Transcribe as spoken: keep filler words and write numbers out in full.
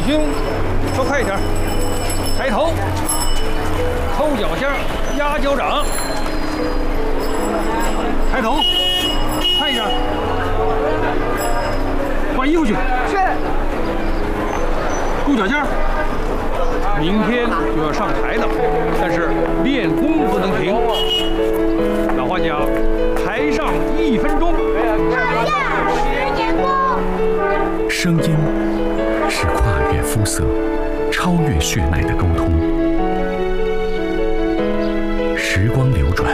胸，说快一点。抬头，抠脚尖，压脚掌。抬头，快一点。换衣服去。 是。 勾脚尖。明天就要上台了，但是练功不能停。老话讲，台上一分钟， 台下十年功。 声音是跨越肤色、超越血脉的沟通。时光流转，